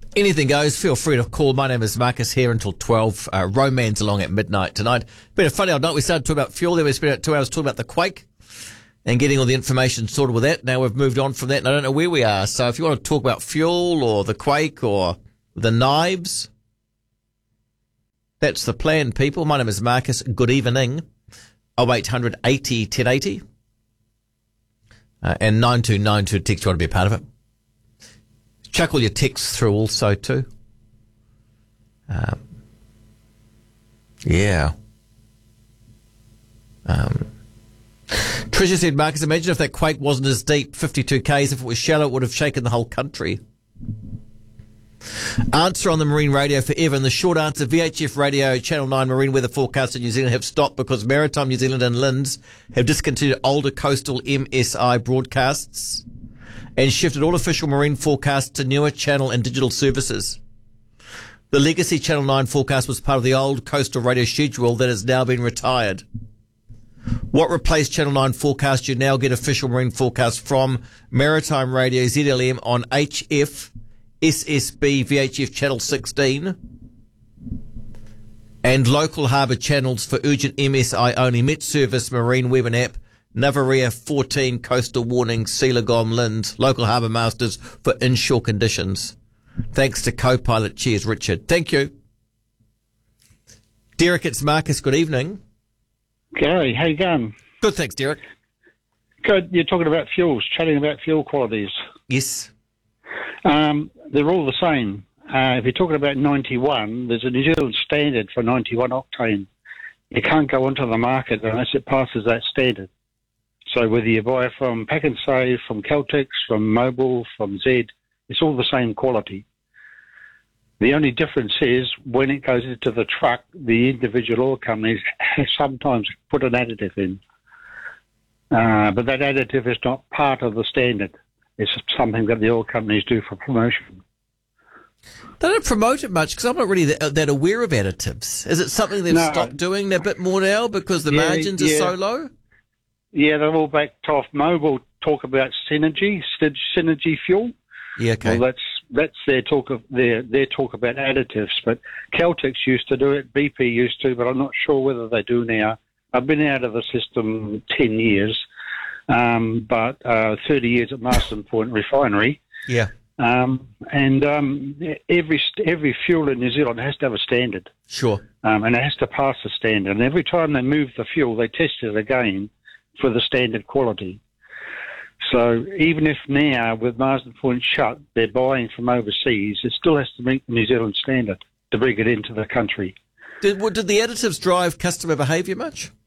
Anything goes. Feel free to call. My name is Marcus, here until 12. Roman's along at midnight tonight. Been a funny old night. We started talking about fuel. Then we spent 2 hours talking about the quake and getting all the information sorted with that. Now we've moved on from that, and I don't know where we are. So if you want to talk about fuel or the quake or the knives, that's the plan, people. My name is Marcus. Good evening. 0800 80 1080 and 9292 text. You want to be a part of it. Chuck all your texts through also too. Tricia said, Marcus, imagine if that quake wasn't as deep, 52 Ks. If it was shallow, it would have shaken the whole country. Answer on the marine radio forever. And the short answer, VHF Radio, Channel 9 marine weather forecasts in New Zealand have stopped because Maritime New Zealand and LINZ have discontinued older coastal MSI broadcasts and shifted all official marine forecasts to newer channel and digital services. The legacy Channel 9 forecast was part of the old coastal radio schedule that has now been retired. What replaced Channel 9 forecast? You now get official marine forecast from Maritime Radio ZLM on HF, SSB, VHF Channel 16, and local harbour channels for urgent MSI only. Met Service, Marine Web and App, Navaria 14, Coastal Warning, Sealagom, LINZ, local harbour masters for inshore conditions. Thanks to co-pilot. Cheers, Richard. Thank you. Derek, it's Marcus. Good evening. Gary, how you going? Good, thanks, Derek. Good. You're talking about fuels, chatting about fuel qualities. Yes. They're all the same. If you're talking about 91, there's a New Zealand standard for 91 octane. You can't go onto the market unless it passes that standard. So whether you buy it from Pack and Save, from Caltex, from Mobil, from Z, it's all the same quality. The only difference is when it goes into the truck, the individual oil companies sometimes put an additive in. But that additive is not part of the standard. It's something that the oil companies do for promotion. They don't promote it much because I'm not really that aware of additives. Is it something they've stopped doing a bit more now because the margins are so low? Yeah, they're all backed off. Mobil talk about synergy fuel. Yeah, okay. Well, that's their talk about additives. But Caltex used to do it, BP used to, but I'm not sure whether they do now. I've been out of the system 10 years, but 30 years at Marsden Point Refinery. Yeah. Every fuel in New Zealand has to have a standard. Sure. And it has to pass the standard. And every time they move the fuel, they test it again for the standard quality. So even if now, with Marsden Point shut, they're buying from overseas, it still has to meet the New Zealand standard to bring it into the country. Did the additives drive customer behaviour much?